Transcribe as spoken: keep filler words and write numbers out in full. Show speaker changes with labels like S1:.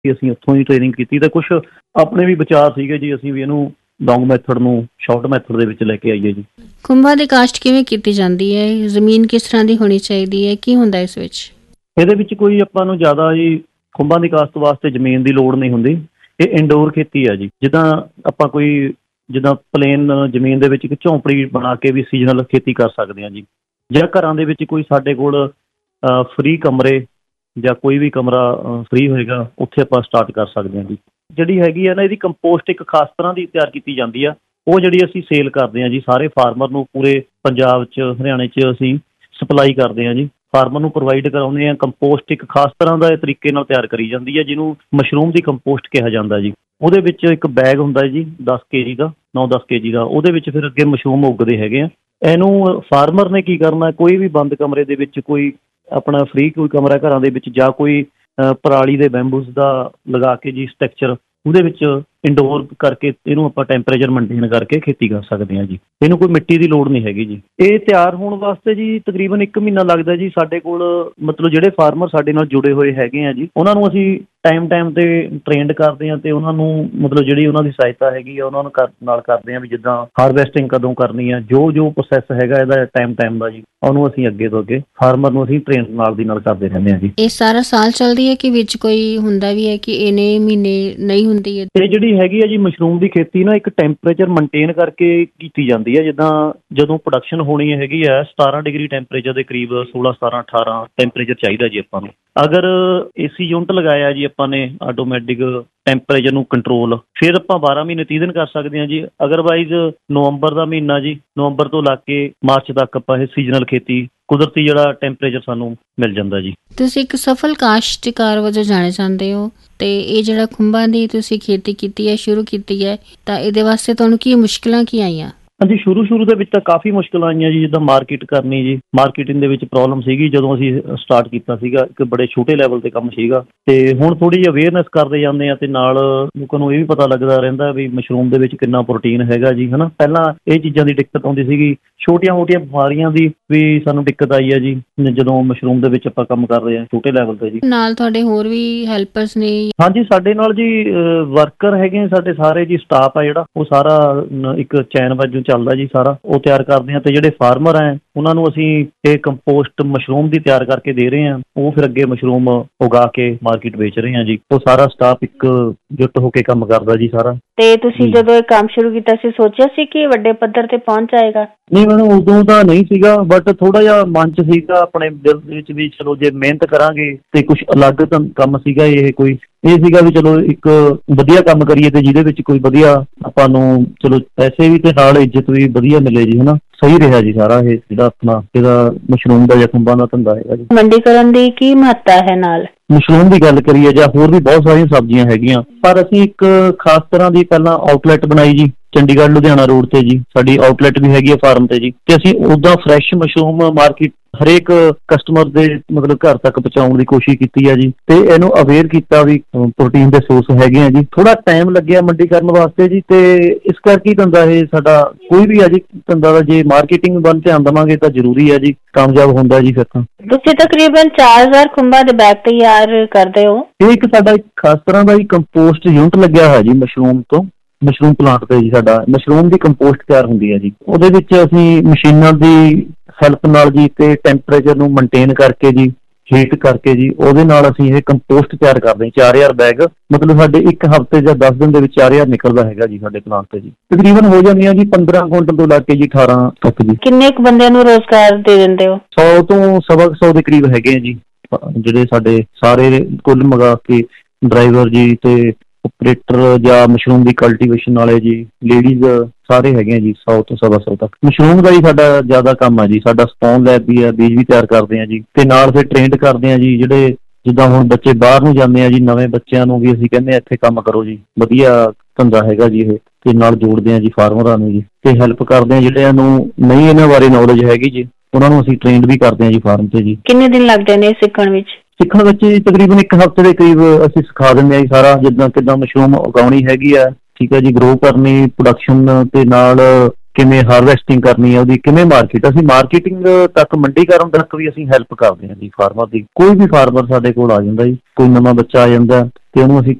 S1: ਕਿ ਅਸੀਂ ਉੱਥੋਂ ਹੀ ਟ੍ਰੇਨਿੰਗ ਕੀਤੀ ਅਤੇ ਕੁਛ ਆਪਣੇ ਵੀ ਵਿਚਾਰ ਸੀਗੇ ਜੀ, ਅਸੀਂ ਵੀ ਇਹਨੂੰ ਲੌਂਗ ਮੈਥਡ ਨੂੰ ਸ਼ਾਰਟ ਮੈਥਡ ਦੇ ਵਿੱਚ ਲੈ ਕੇ ਆਈਏ ਜੀ।
S2: ਖੁੰਭਾਂ ਦੀ ਕਾਸ਼ਤ ਕਿਵੇਂ ਕੀਤੀ ਜਾਂਦੀ ਹੈ? ਜ਼ਮੀਨ ਕਿਸ ਤਰ੍ਹਾਂ ਦੀ ਹੋਣੀ ਚਾਹੀਦੀ ਹੈ? ਕੀ ਹੁੰਦਾ ਇਸ ਵਿੱਚ?
S1: ਇਹਦੇ ਵਿੱਚ ਕੋਈ ਆਪਾਂ ਨੂੰ ਜ਼ਿਆਦਾ ਜੀ ਖੁੰਭਾਂ ਦੀ ਕਾਸ਼ਤ ਵਾਸਤੇ ਜ਼ਮੀਨ ਦੀ ਲੋੜ ਨਹੀਂ ਹੁੰਦੀ। ਇਹ ਇੰਡੋਰ ਖੇਤੀ ਹੈ ਜੀ। ਜਿੱਦਾਂ ਆਪਾਂ ਕੋਈ ਜਿੱਦਾਂ ਪਲੇਨ ਜ਼ਮੀਨ ਦੇ ਵਿੱਚ ਇੱਕ ਝੌਂਪੜੀ ਬਣਾ ਕੇ ਵੀ ਸੀਜ਼ਨਲ ਖੇਤੀ ਕਰ ਸਕਦੇ ਹਾਂ ਜੀ, ਜਾਂ ਘਰਾਂ ਦੇ ਵਿੱਚ ਕੋਈ ਸਾਡੇ ਕੋਲ ਫ੍ਰੀ ਕਮਰੇ ਜਾਂ ਕੋਈ ਵੀ ਕਮਰਾ ਫ੍ਰੀ ਹੋਏਗਾ ਉੱਥੇ ਆਪਾਂ ਸਟਾਰਟ ਕਰ ਸਕਦੇ ਹਾਂ ਜੀ। ਜਿਹੜੀ ਹੈਗੀ ਆ ਨਾ, ਇਹਦੀ ਕੰਪੋਸਟ ਇੱਕ ਖਾਸ ਤਰ੍ਹਾਂ ਦੀ ਤਿਆਰ ਕੀਤੀ ਜਾਂਦੀ ਆ, ਉਹ ਜਿਹੜੀ ਅਸੀਂ ਸੇਲ ਕਰਦੇ ਹਾਂ ਜੀ ਸਾਰੇ ਫਾਰਮਰ ਨੂੰ। ਪੂਰੇ ਪੰਜਾਬ 'ਚ ਹਰਿਆਣੇ 'ਚ ਅਸੀਂ ਸਪਲਾਈ ਕਰਦੇ ਹਾਂ ਜੀ, ਫਾਰਮਰ ਨੂੰ ਪ੍ਰੋਵਾਈਡ ਕਰਾਉਂਦੇ ਹਾਂ। ਕੰਪੋਸਟ ਇੱਕ ਖਾਸ ਤਰ੍ਹਾਂ ਦਾ ਤਰੀਕੇ ਨਾਲ ਤਿਆਰ ਕਰੀ ਜਾਂਦੀ ਹੈ, ਜਿਹਨੂੰ ਮਸ਼ਰੂਮ ਦੀ ਕੰਪੋਸਟ ਕਿਹਾ ਜਾਂਦਾ ਜੀ। ਉਹਦੇ ਵਿੱਚ ਇੱਕ ਬੈਗ ਹੁੰਦਾ ਜੀ ਦਸ ਕੇ ਜੀ ਦਾ, ਨੌ ਦਸ ਕੇ ਜੀ ਦਾ, ਉਹਦੇ ਵਿੱਚ ਫਿਰ ਅੱਗੇ ਮਸ਼ਰੂਮ ਉੱਗਦੇ ਹੈਗੇ ਆ। ਇਹਨੂੰ ਫਾਰਮਰ ਨੇ ਕੀ ਕਰਨਾ, ਕੋਈ ਵੀ ਬੰਦ ਕਮਰੇ ਦੇ ਵਿੱਚ ਕੋਈ ਆਪਣਾ ਫ੍ਰੀ ਕੋਈ ਕਮਰਾ ਘਰਾਂ ਦੇ ਵਿੱਚ ਜਾਂ ਕੋਈ ਪਰਾਲੀ ਦੇ ਬੈਂਬੂਸ ਦਾ ਲਗਾ ਕੇ ਜੀ ਸਟਰਕਚਰ, ਉਹਦੇ ਵਿੱਚ ਇੰਡੋਰ ਕਰਕੇ ਇਹਨੂੰ ਆਪਾਂ ਟੈਂਪਰੇਚਰ ਮੇਨਟੇਨ ਕਰਕੇ ਖੇਤੀ ਕਰ ਸਕਦੇ ਹਾਂ ਜੀ। ਇਹਨੂੰ ਕੋਈ ਮਿੱਟੀ ਦੀ ਲੋੜ ਨਹੀਂ ਹੈਗੀ ਜੀ। ਇਹ ਤਿਆਰ ਹੋਣ ਵਾਸਤੇ ਜੀ ਤਕਰੀਬਨ ਇੱਕ ਮਹੀਨਾ ਲੱਗਦਾ ਜੀ। ਸਾਡੇ ਕੋਲ ਮਤਲਬ ਜਿਹੜੇ ਫਾਰਮਰ ਸਾਡੇ ਨਾਲ ਜੁੜੇ ਹੋਏ ਹੈਗੇ ਆ ਜੀ, ਉਹਨਾਂ ਨੂੰ ਅਸੀਂ ਟਾਈਮ ਟਾਈਮ 'ਤੇ ਟ੍ਰੇਨਡ ਕਰਦੇ ਹਾਂ ਅਤੇ ਉਹਨਾਂ ਨੂੰ ਮਤਲਬ ਜਿਹੜੀ ਉਹਨਾਂ ਦੀ ਸਹਾਇਤਾ ਹੈਗੀ ਆ ਉਹਨਾਂ ਨੂੰ ਕਰ ਨਾਲ ਕਰਦੇ ਹਾਂ ਵੀ ਜਿੱਦਾਂ ਹਾਰਵੈਸਟਿੰਗ ਕਦੋਂ ਕਰਨੀ ਆ, ਜੋ ਜੋ ਪ੍ਰੋਸੈਸ ਹੈਗਾ ਇਹਦਾ ਟਾਈਮ ਟਾਈਮ ਦਾ ਜੀ, ਉਹਨੂੰ ਅਸੀਂ ਅੱਗੇ ਤੋਂ ਅੱਗੇ ਫਾਰਮਰ ਨੂੰ ਅਸੀਂ ਟ੍ਰੇਨ ਨਾਲ ਦੀ ਨਾਲ ਕਰਦੇ ਰਹਿੰਦੇ ਹਾਂ ਜੀ।
S2: ਇਹ ਸਾਰਾ ਸਾਲ ਚੱਲਦੀ ਹੈ ਕਿ ਵਿੱਚ ਕੋਈ ਹੁੰਦਾ ਵੀ ਹੈ ਕਿ ਇੰਨੇ ਮਹੀਨੇ ਨਹੀਂ ਹੁੰਦੀ?
S1: ਇਹ ਜਿਹੜੀ ਹੈਗੀ ਆ ਜੀ ਮਸ਼ਰੂਮ ਦੀ ਖੇਤੀ ਨਾ ਇੱਕ ਟੈਂਪਰੇਚਰ ਮੇਨਟੇਨ ਕਰਕੇ ਕੀਤੀ ਜਾਂਦੀ ਹੈ। ਜਿੱਦਾਂ ਜਦੋਂ ਪ੍ਰੋਡਕਸ਼ਨ ਹੋਣੀ ਹੈਗੀ ਆ ਸਤਾਰਾਂ ਡਿਗਰੀ ਟੈਂਪਰੇਚਰ ਦੇ ਕਰੀਬ, ਸੋਲਾਂ ਸਤਾਰਾਂ ਅਠਾਰਾਂ ਟੈਂਪਰੇਚਰ ਚਾਹੀਦਾ ਜੀ ਆਪਾਂ ਨੂੰ। ਅਗਰ ਏ ਸੀ ਯੂਨਿਟ ਲਗਾਇਆ ਜੀ ਆਪਾਂ ਨੇ ਆਟੋਮੈਟਿਕ ਟੈਂਪਰੇਚਰ ਨੂੰ ਕੰਟਰੋਲ, ਫਿਰ ਆਪਾਂ ਬਾਰਾਂ ਮਹੀਨੇ ਤੀਹ ਦਿਨ ਕਰ ਸਕਦੇ ਹਾਂ ਜੀ। ਅਦਰਵਾਈਜ਼ ਨਵੰਬਰ ਦਾ ਮਹੀਨਾ ਜੀ, ਨਵੰਬਰ ਤੋਂ ਲੱਗ ਕੇ ਮਾਰਚ ਤੱਕ ਆਪਾਂ ਇਹ ਸੀਜ਼ਨਲ ਖੇਤੀ ਕੁਦਰਤੀ ਜਿਹੜਾ ਟੈਂਪਰੇਚਰ ਸਾਨੂੰ ਮਿਲ ਜਾਂਦਾ ਜੀ।
S2: ਤੁਸੀਂ ਇੱਕ ਸਫਲ ਕਾਸ਼ਤਕਾਰ ਵਜੋਂ ਜਾਣੇ ਜਾਂਦੇ ਹੋ, ਤੇ ਇਹ ਜਿਹੜਾ ਖੁੰਭਾਂ ਦੀ ਤੁਸੀਂ ਖੇਤੀ ਕੀਤੀ ਹੈ, ਸ਼ੁਰੂ ਕੀਤੀ ਹੈ, ਤਾਂ ਇਹਦੇ ਵਾਸਤੇ ਤੁਹਾਨੂੰ ਕੀ ਮੁਸ਼ਕਿਲਾਂ ਕੀ ਆਈਆਂ?
S1: ਹਾਂਜੀ, ਸ਼ੁਰੂ ਸ਼ੁਰੂ ਦੇ ਵਿੱਚ ਤਾਂ ਕਾਫੀ ਮੁਸ਼ਕਿਲ ਆਈਆਂ ਜੀ। ਜਿੱਦਾਂ ਮਾਰਕੀਟ ਕਰਨੀ ਜੀ, ਮਾਰਕੀਟਿੰਗ ਦੇ ਵਿੱਚ ਪ੍ਰੋਬਲਮ ਸੀਗੀ ਜਦੋਂ ਅਸੀਂ ਸਟਾਰਟ ਕੀਤਾ ਸੀਗਾ। ਇੱਕ ਬੜੇ ਛੋਟੇ ਲੈਵਲ 'ਤੇ ਕੰਮ ਸੀਗਾ, ਅਤੇ ਹੁਣ ਥੋੜ੍ਹੀ ਜਿਹੀ ਅਵੇਅਰਨੈਸ ਕਰਦੇ ਜਾਂਦੇ ਹਾਂ ਅਤੇ ਨਾਲ ਲੋਕਾਂ ਨੂੰ ਇਹ ਵੀ ਪਤਾ ਲੱਗਦਾ ਰਹਿੰਦਾ ਵੀ ਮਸ਼ਰੂਮ ਦੇ ਵਿੱਚ ਕਿੰਨਾ ਪ੍ਰੋਟੀਨ ਹੈਗਾ ਜੀ, ਹੈ ਨਾ। ਪਹਿਲਾਂ ਇਹ ਚੀਜ਼ਾਂ ਦੀ ਦਿੱਕਤ ਆਉਂਦੀ ਸੀਗੀ, ਛੋਟੀਆਂ ਮੋਟੀਆਂ ਬਿਮਾਰੀਆਂ ਦੀ ਵੀ ਸਾਨੂੰ ਦਿੱਕਤ ਆਈ ਹੈ ਜੀ ਜਦੋਂ ਮਸ਼ਰੂਮ ਦੇ ਵਿੱਚ ਆਪਾਂ ਕੰਮ ਕਰ ਰਹੇ ਹਾਂ ਛੋਟੇ ਲੈਵਲ 'ਤੇ ਜੀ। ਨਾਲ ਤੁਹਾਡੇ ਹੋਰ ਵੀ ਹੈਲਪਰਸ ਨੇ? ਹਾਂਜੀ, ਸਾਡੇ ਨਾਲ ਜੀ ਵਰਕਰ ਹੈਗੇ ਸਾਡੇ ਸਾਰੇ ਜੀ, ਸਟਾਫ ਆ ਜਿਹੜਾ ਉਹ ਸਾਰਾ ਇੱਕ ਚੈਨ ਵਜੋਂ ਚੱਲਦਾ ਜੀ, ਸਾਰਾ ਉਹ ਤਿਆਰ ਕਰਦੇ ਹਾਂ। ਅਤੇ ਜਿਹੜੇ ਫਾਰਮਰ ਹੈ ਉਹਨਾਂ ਨੂੰ ਅਸੀਂ ਇਹ ਕੰਪੋਸਟ ਮਸ਼ਰੂਮ ਦੀ ਤਿਆਰ ਕਰਕੇ ਦੇ ਰਹੇ ਹਾਂ, ਉਹ ਫਿਰ ਅੱਗੇ ਮਸ਼ਰੂਮ ਉਗਾ ਕੇ ਮਾਰਕੀਟ ਵੇਚ ਰਹੇ ਹਾਂ ਜੀ। ਉਹ ਸਾਰਾ ਸਟਾਫ ਇੱਕ ਜੁੱਟ ਹੋ ਕੇ ਕੰਮ ਕਰਦਾ ਜੀ ਸਾਰਾ।
S2: ਤੇ ਤੁਸੀਂ ਜਦੋਂ ਇਹ ਕੰਮ ਸ਼ੁਰੂ ਕੀਤਾ ਸੀ ਸੋਚਿਆ ਸੀ ਕਿ ਵੱਡੇ ਪੱਧਰ ਤੇ ਪਹੁੰਚ ਜਾਏਗਾ?
S1: ਨਹੀਂ ਮੈਨੂੰ ਉਦੋਂ ਤਾਂ ਨਹੀਂ ਸੀਗਾ, ਬਟ ਥੋੜਾ ਜਿਹਾ ਮਨ 'ਚ ਸੀਗਾ ਆਪਣੇ ਦਿਲ ਦੇ ਵਿੱਚ ਵੀ ਚਲੋ ਜੇ ਮਿਹਨਤ ਕਰਾਂਗੇ ਤੇ ਕੁਛ ਅਲੱਗ ਕੰਮ ਸੀਗਾ ਇਹ। ਕੋਈ ਇਹ ਸੀਗਾ ਵੀ ਚਲੋ ਇੱਕ ਵਧੀਆ ਕੰਮ ਕਰੀਏ ਤੇ ਜਿਹਦੇ ਵਿੱਚ ਕੋਈ ਵਧੀਆ ਆਪਾਂ ਨੂੰ ਚਲੋ ਪੈਸੇ ਵੀ ਤੇ ਨਾਲ ਇੱਜ਼ਤ ਵੀ ਵਧੀਆ ਮਿਲੇ ਜੀ, ਹਨਾ। ਸਹੀ ਰਿਹਾ ਜੀ ਸਾਰਾ ਇਹ ਜਿਹੜਾ ਆਪਣਾ ਇਹਦਾ ਮਸ਼ਰੂਮ ਦਾ ਜਾਂ ਖੁੰਭਾਂ ਦਾ ਧੰਦਾ ਹੈਗਾ ਜੀ।
S2: ਮੰਡੀਕਰਨ ਦੀ ਕੀ ਮਹੱਤਤਾ ਹੈ? ਨਾਲ
S1: ਮਸ਼ਰੂਮ ਦੀ ਗੱਲ ਕਰੀਏ ਜਾਂ ਹੋਰ ਵੀ ਬਹੁਤ ਸਾਰੀਆਂ ਸਬਜ਼ੀਆਂ ਹੈਗੀਆਂ, ਪਰ ਅਸੀਂ ਇੱਕ ਖਾਸ ਤਰ੍ਹਾਂ ਦੀ ਪਹਿਲਾਂ ਆਊਟਲੈਟ ਬਣਾਈ ਜੀ ਚੰਡੀਗੜ੍ਹ ਲੁਧਿਆਣਾ ਰੋਡ ਤੇ ਜੀ। ਸਾਡੀ ਆਊਟਲੈਟ ਵੀ ਹੈਗੀ ਆ ਫਾਰਮ ਤੇ ਜੀ, ਤੇ ਅਸੀਂ ਉੱਦਾਂ ਫਰੈਸ਼ ਮਸ਼ਰੂਮ ਮਾਰਕੀਟ ਹਰੇਕ ਕਸਟਮਰ ਦੇ ਮਤਲਬ ਘਰ ਤੱਕ ਪਹੁੰਚਾਉਣ ਦੀ ਕੋਸ਼ਿਸ਼ ਕੀਤੀ ਆ ਜੀ, ਤੇ ਇਹਨੂੰ ਅਵੇਅਰ ਕੀਤਾ ਵੀ ਪ੍ਰੋਟੀਨ ਦੇ ਸੋਰਸ ਹੈਗੇ ਆ ਜੀ। ਥੋੜਾ ਟਾਈਮ ਲੱਗਿਆ ਮੰਡੀਕਰਨ ਵਾਸਤੇ ਜੀ, ਤੇ ਇਸ ਕਰਕੇ ਧੰਦਾ ਇਹ ਸਾਡਾ ਕੋਈ ਵੀ ਆ ਜੀ ਧੰਦਾ ਦਾ ਜੇ ਮਾਰਕੀਟਿੰਗ ਵੱਲ ਧਿਆਨ ਦੇਵਾਂਗੇ ਤਾਂ ਜ਼ਰੂਰੀ ਆ ਜੀ, ਕਾਮਯਾਬ ਹੁੰਦਾ ਜੀ ਫਿਰ ਤਾਂ।
S2: ਤੁਸੀਂ ਤਕਰੀਬਨ ਚਾਰ ਹਜ਼ਾਰ ਖੁੰਭਾਂ ਦੇ ਬੈਗ ਤਿਆਰ ਕਰਦੇ ਹੋ?
S1: ਇਹ ਇੱਕ ਸਾਡਾ ਇੱਕ ਖਾਸ ਤਰ੍ਹਾਂ ਦਾ ਜੀ ਕੰਪੋਸਟ ਯੂਨਿਟ ਲੱਗਿਆ ਹੋਇਆ ਜੀ ਮਸ਼ਰੂਮ ਤੋਂ, ਮਸ਼ਰੂਮ ਪਲਾਂਟ ਤੇ ਜੀ। ਸਾਡਾ ਮਸ਼ਰੂਮ ਦੀ ਕੰਪੋਸਟ ਤਿਆਰ ਹੁੰਦੀ ਹੈ ਜੀ। ਉਹਦੇ ਵਿੱਚ ਅਸੀਂ ਮਸ਼ੀਨਾਂ ਦੀ ਹੈਲਪ ਨਾਲ ਜੀ ਤੇ ਟੈਂਪਰੇਚਰ ਨੂੰ ਮੇਨਟੇਨ ਕਰਕੇ ਜੀ, ਹੀਟ ਕਰਕੇ ਜੀ, ਉਹਦੇ ਨਾਲ ਅਸੀਂ ਇਹ ਕੰਪੋਸਟ ਤਿਆਰ ਕਰਦੇ ਹਾਂ। ਚਾਰ ਹਜ਼ਾਰ ਬੈਗ ਮਤਲਬ ਸਾਡੇ ਇੱਕ ਹਫ਼ਤੇ ਜਾਂ ਦਸ ਦਿਨ ਦੇ ਵਿੱਚ ਚਾਰ ਹਜ਼ਾਰ ਨਿਕਲਦਾ ਹੈਗਾ ਜੀ ਸਾਡੇ ਪਲਾਂਟ ਤੇ ਜੀ। ਤਕਰੀਬਨ ਹੋ ਜਾਂਦੀਆਂ ਜੀ ਪੰਦਰਾਂ ਕੁਇੰਟਲ ਤੋਂ ਲੱਗ ਕੇ ਜੀ ਅਠਾਰਾਂ ਤੱਕ ਜੀ।
S2: ਕਿੰਨੇ ਕੁ ਬੰਦਿਆਂ ਨੂੰ ਰੁਜ਼ਗਾਰ ਦੇ ਦਿੰਦੇ ਹੋ?
S1: ਸੌ ਤੋਂ ਸਵਾ ਕੁ ਸੌ ਦੇ ਕਰੀਬ ਹੈਗੇ ਆ ਜੀ, ਜਿਹੜੇ ਸਾਡੇ ਸਾਰੇ ਕੁੱਲ ਮਿਲਾ ਕੇ ਡਰਾਈਵਰ ਜੀ ਤੇ ਆਪਰੇਟਰ ਜਾਂ ਮਸ਼ਰੂਮ ਦੀ ਕਲਟੀਵੇਸ਼ਨ ਵਾਲੇ ਜੀ, ਲੇਡੀਜ਼ ਸਾਰੇ ਹੈਗੇ ਆ ਜੀ, ਸੌ ਤੋਂ ਸਵਾ ਸੌ ਤੱਕ। ਮਸ਼ਰੂਮ ਦਾ ਹੀ ਸਾਡਾ ਜ਼ਿਆਦਾ ਕੰਮ ਆ ਜੀ। ਸਾਡਾ ਸਪੌਨ ਲੈਬ ਵੀ ਆ, ਬੀਜ ਵੀ ਤਿਆਰ ਕਰਦੇ ਆ ਜੀ, ਤੇ ਨਾਲ ਫਿਰ ਟ੍ਰੇਨਡ ਕਰਦੇ ਆ ਜੀ। ਜਿਹੜੇ ਜਿੱਦਾਂ ਹੁਣ ਬੱਚੇ ਬਾਹਰ ਨੂੰ ਜਾਂਦੇ ਆ ਜੀ, ਨਵੇਂ ਬੱਚਿਆਂ ਨੂੰ ਵੀ ਅਸੀਂ ਕਹਿੰਦੇ ਆ ਇੱਥੇ ਕੰਮ ਕਰੋ ਜੀ, ਵਧੀਆ ਧੰਦਾ ਹੈਗਾ ਜੀ ਇਹ, ਤੇ ਨਾਲ ਜੋੜਦੇ ਆ ਜੀ ਫਾਰਮਰਾਂ ਨੂੰ ਜੀ, ਤੇ ਹੈਲਪ ਕਰਦੇ ਆ ਜਿਹੜਿਆਂ ਨੂੰ ਨਹੀਂ ਇਹਨਾਂ ਬਾਰੇ ਨੌਲੇਜ ਹੈਗੀ ਜੀ, ਉਹਨਾਂ ਨੂੰ ਅਸੀਂ ਟ੍ਰੇਨਡ ਵੀ ਕਰਦੇ ਆ ਜੀ ਫਾਰਮ ਤੇ ਜੀ।
S2: ਕਿੰਨੇ ਦਿਨ ਲੱਗਦੇ ਨੇ ਸਿੱਖਣ ਵਿੱਚ?
S1: ਸਿੱਖਣ ਵਿੱਚ ਤਕਰੀਬਨ ਇੱਕ ਹਫ਼ਤੇ ਦੇ ਕਰੀਬ ਅਸੀਂ ਸਿਖਾ ਦਿੰਦੇ ਹਾਂ ਜੀ ਸਾਰਾ, ਜਿੱਦਾਂ ਕਿੱਦਾਂ ਮਸ਼ਰੂਮ ਉਗਾਉਣੀ ਹੈਗੀ ਆ, ਠੀਕ ਹੈ ਜੀ, ਗਰੋ ਕਰਨੀ, ਪ੍ਰੋਡਕਸ਼ਨ, ਤੇ ਨਾਲ ਕਿਵੇਂ ਹਾਰਵੈਸਟਿੰਗ ਕਰਨੀ ਹੈ ਉਹਦੀ, ਕਿਵੇਂ ਮਾਰਕੀਟ, ਅਸੀਂ ਮਾਰਕੀਟਿੰਗ ਤੱਕ ਮੰਡੀਕਰਨ ਤੱਕ ਵੀ ਅਸੀਂ ਹੈਲਪ ਕਰਦੇ ਹਾਂ ਜੀ ਫਾਰਮਰ ਦੀ। ਕੋਈ ਵੀ ਫਾਰਮਰ ਸਾਡੇ ਕੋਲ ਆ ਜਾਂਦਾ ਜੀ, ਕੋਈ ਨਵਾਂ ਬੱਚਾ ਆ ਜਾਂਦਾ ਤੇ ਉਹਨੂੰ ਅਸੀਂ